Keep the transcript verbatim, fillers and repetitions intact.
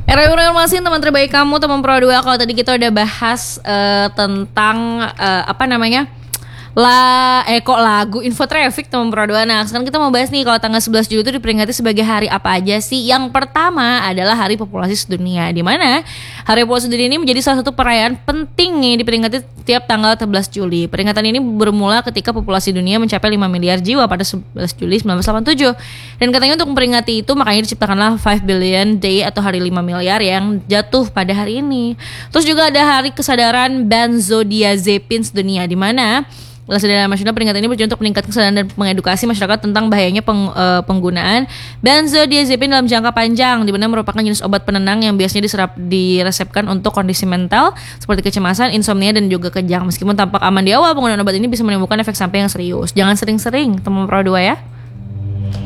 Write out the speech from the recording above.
Era informasi teman terbaik kamu, teman Pro dua. Kalau tadi kita udah bahas uh, tentang uh, apa namanya? La eh kok lagu info traffic teman Pro dua. Nah, sekarang kita mau bahas nih kalau tanggal sebelas Juli itu diperingati sebagai hari apa aja sih? Yang pertama adalah Hari Populasi Sedunia, di mana Hari Populasi Sedunia ini menjadi salah satu perayaan penting nih diperingati tiap tanggal sebelas Juli. Peringatan ini bermula ketika populasi dunia mencapai lima miliar jiwa pada sebelas Juli sembilan belas delapan puluh tujuh. Dan katanya untuk memperingati itu makanya diciptakanlah five billion day atau hari lima miliar yang jatuh pada hari ini. Terus juga ada Hari Kesadaran Benzodiazepines Sedunia, di mana Kesadaran Nasional peringatan ini bertujuan untuk meningkatkan kesadaran dan mengedukasi masyarakat tentang bahayanya peng, uh, penggunaan benzodiazepin dalam jangka panjang, di mana merupakan jenis obat penenang yang biasanya diserap diresepkan untuk kondisi mental seperti kecemasan, insomnia dan juga kejang. Meskipun tampak aman di awal, penggunaan obat ini bisa menimbulkan efek samping yang serius. Jangan sering-sering, teman Pro dua ya.